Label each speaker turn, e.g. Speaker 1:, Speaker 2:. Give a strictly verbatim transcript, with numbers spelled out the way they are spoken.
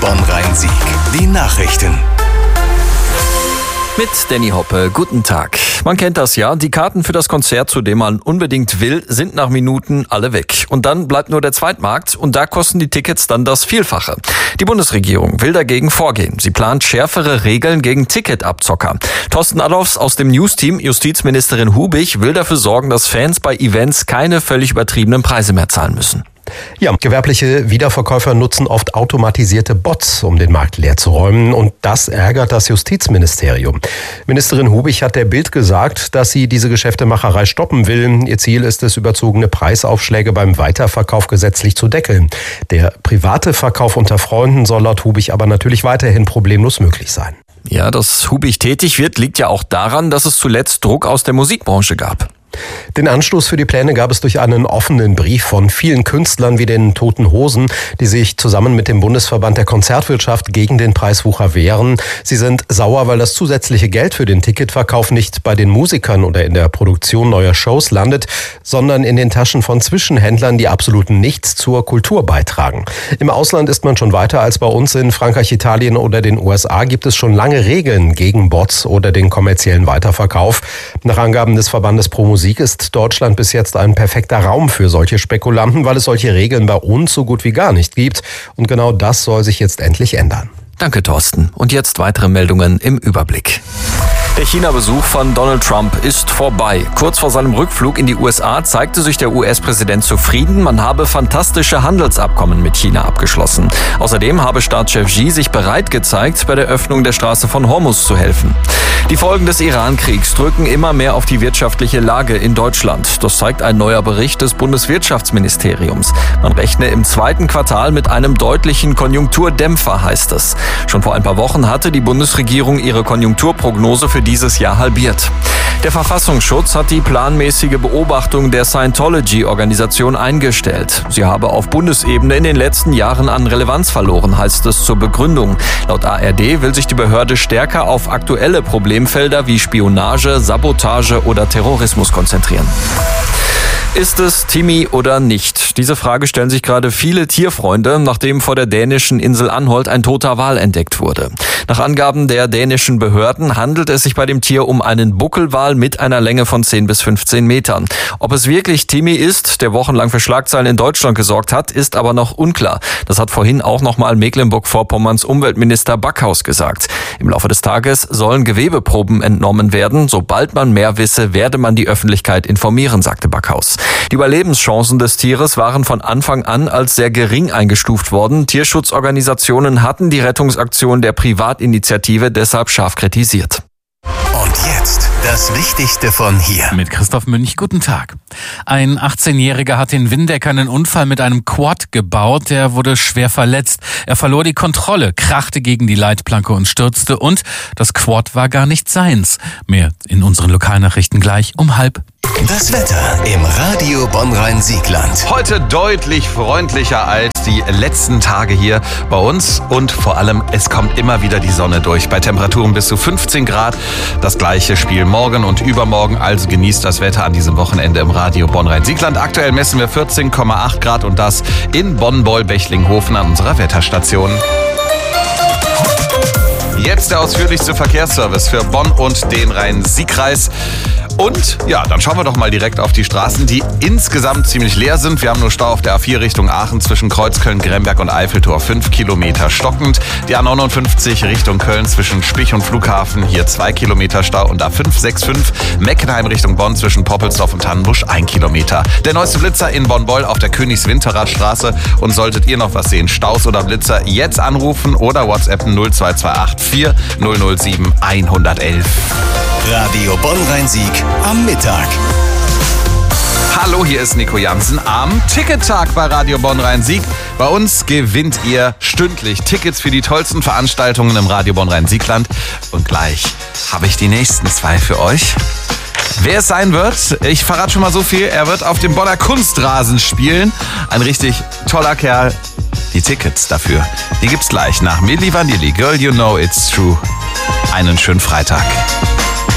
Speaker 1: Bonn-Rhein-Sieg. Die Nachrichten.
Speaker 2: Mit Danny Hoppe, guten Tag. Man kennt das ja, die Karten für das Konzert, zu dem man unbedingt will, sind nach Minuten alle weg. Und dann bleibt nur der Zweitmarkt und da kosten die Tickets dann das Vielfache. Die Bundesregierung will dagegen vorgehen. Sie plant schärfere Regeln gegen Ticketabzocker. Thorsten Adolphs aus dem News-Team, Justizministerin Hubich, will dafür sorgen, dass Fans bei Events keine völlig übertriebenen Preise mehr zahlen müssen.
Speaker 3: Ja, gewerbliche Wiederverkäufer nutzen oft automatisierte Bots, um den Markt leer zu räumen. Und das ärgert das Justizministerium. Ministerin Hubich hat der Bild gesagt, dass sie diese Geschäftemacherei stoppen will. Ihr Ziel ist es, überzogene Preisaufschläge beim Weiterverkauf gesetzlich zu deckeln. Der private Verkauf unter Freunden soll laut Hubich aber natürlich weiterhin problemlos möglich sein.
Speaker 2: Ja, dass Hubich tätig wird, liegt ja auch daran, dass es zuletzt Druck aus der Musikbranche gab.
Speaker 3: Den Anstoß für die Pläne gab es durch einen offenen Brief von vielen Künstlern wie den Toten Hosen, die sich zusammen mit dem Bundesverband der Konzertwirtschaft gegen den Preiswucher wehren. Sie sind sauer, weil das zusätzliche Geld für den Ticketverkauf nicht bei den Musikern oder in der Produktion neuer Shows landet, sondern in den Taschen von Zwischenhändlern, die absolut nichts zur Kultur beitragen. Im Ausland ist man schon weiter als bei uns. In Frankreich, Italien oder den U S A gibt es schon lange Regeln gegen Bots oder den kommerziellen Weiterverkauf. Nach Angaben des Verbandes Pro Musik ist Deutschland bis jetzt ein perfekter Raum für solche Spekulanten, weil es solche Regeln bei uns so gut wie gar nicht gibt. Und genau das soll sich jetzt endlich ändern.
Speaker 2: Danke, Thorsten. Und jetzt weitere Meldungen im Überblick. Der China-Besuch von Donald Trump ist vorbei. Kurz vor seinem Rückflug in die U S A zeigte sich der U S-Präsident zufrieden. Man habe fantastische Handelsabkommen mit China abgeschlossen. Außerdem habe Staatschef Xi sich bereit gezeigt, bei der Öffnung der Straße von Hormuz zu helfen. Die Folgen des Iran-Kriegs drücken immer mehr auf die wirtschaftliche Lage in Deutschland. Das zeigt ein neuer Bericht des Bundeswirtschaftsministeriums. Man rechne im zweiten Quartal mit einem deutlichen Konjunkturdämpfer, heißt es. Schon vor ein paar Wochen hatte die Bundesregierung ihre Konjunkturprognose für dieses Jahr halbiert. Der Verfassungsschutz hat die planmäßige Beobachtung der Scientology-Organisation eingestellt. Sie habe auf Bundesebene in den letzten Jahren an Relevanz verloren, heißt es zur Begründung. Laut A R D will sich die Behörde stärker auf aktuelle Problemfelder wie Spionage, Sabotage oder Terrorismus konzentrieren. Ist es Timmy oder nicht? Diese Frage stellen sich gerade viele Tierfreunde, nachdem vor der dänischen Insel Anholt ein toter Wal entdeckt wurde. Nach Angaben der dänischen Behörden handelt es sich bei dem Tier um einen Buckelwal mit einer Länge von zehn bis fünfzehn Metern. Ob es wirklich Timmy ist, der wochenlang für Schlagzeilen in Deutschland gesorgt hat, ist aber noch unklar. Das hat vorhin auch nochmal Mecklenburg-Vorpommerns Umweltminister Backhaus gesagt. Im Laufe des Tages sollen Gewebeproben entnommen werden. Sobald man mehr wisse, werde man die Öffentlichkeit informieren, sagte Backhaus. Die Überlebenschancen des Tieres waren von Anfang an als sehr gering eingestuft worden. Tierschutzorganisationen hatten die Rettungsaktion der Privatinitiative deshalb scharf kritisiert.
Speaker 1: Und jetzt das Wichtigste von hier.
Speaker 4: Mit Christoph Münch, guten Tag. Ein achtzehnjähriger hat in Windeck einen Unfall mit einem Quad gebaut. Der wurde schwer verletzt. Er verlor die Kontrolle, krachte gegen die Leitplanke und stürzte. Und das Quad war gar nicht seins. Mehr in unseren Lokalnachrichten gleich um halb.
Speaker 1: Das Wetter im Radio Bonn-Rhein-Siegland.
Speaker 5: Heute deutlich freundlicher als die letzten Tage hier bei uns und vor allem, es kommt immer wieder die Sonne durch. Bei Temperaturen bis zu fünfzehn Grad. Das gleiche Spiel morgen und übermorgen. Also genießt das Wetter an diesem Wochenende im Radio Bonn-Rhein-Siegland. Aktuell messen wir vierzehn Komma acht Grad und das in Bonn-Boll-Bechlinghofen an unserer Wetterstation. Jetzt der ausführlichste Verkehrsservice für Bonn und den Rhein-Sieg-Kreis. Und ja, dann schauen wir doch mal direkt auf die Straßen, die insgesamt ziemlich leer sind. Wir haben nur Stau auf der A vier Richtung Aachen zwischen Kreuzköln, Gremberg und Eiffeltor, fünf Kilometer stockend. Die A neunundfünfzig Richtung Köln zwischen Spich und Flughafen, hier zwei Kilometer Stau. Und A fünf sechs fünf Meckenheim Richtung Bonn zwischen Poppelsdorf und Tannenbusch, ein Kilometer. Der neueste Blitzer in Bonn-Boll auf der Königswinterer Straße. Und solltet ihr noch was sehen, Staus oder Blitzer, jetzt anrufen oder WhatsAppen null zwei zwei acht vier null null sieben eins eins eins.
Speaker 1: Radio Bonn-Rhein-Sieg am Mittag.
Speaker 5: Hallo, hier ist Nico Jansen am Tickettag bei Radio Bonn-Rhein-Sieg. Bei uns gewinnt ihr stündlich Tickets für die tollsten Veranstaltungen im Radio Bonn-Rhein-Siegland. Und gleich habe ich die nächsten zwei für euch. Wer es sein wird, ich verrate schon mal so viel, er wird auf dem Bonner Kunstrasen spielen. Ein richtig toller Kerl. Die Tickets dafür, die gibt's gleich nach Milli Vanilli, Girl You Know It's True. Einen schönen Freitag.